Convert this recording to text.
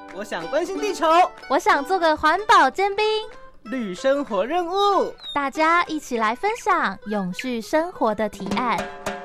我想关心地球， 我想做个环保尖兵。 绿生活任务， 大家一起来分享永续生活的提案。